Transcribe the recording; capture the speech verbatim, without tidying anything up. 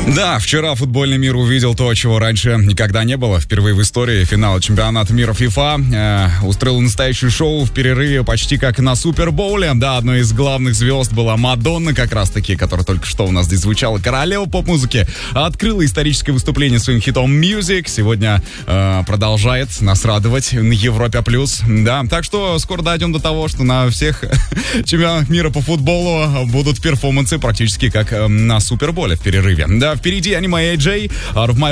Да, вчера футбольный мир увидел то, чего раньше никогда не было. Впервые в истории финал чемпионата мира FIFA э, устроил настоящее шоу в перерыве, почти как на Супербоуле. Да, одной из главных звезд была Мадонна, как раз-таки, которая только что у нас здесь звучала, королева поп-музыки, открыла историческое выступление своим хитом Music. Сегодня э, продолжает нас радовать на Европе плюс. Да, так что скоро дойдем до того, что на всех чемпионатах мира по футболу будут перформансы практически как э, на Суперболе в перерыве. Да, впереди аниме эй джей, Out of My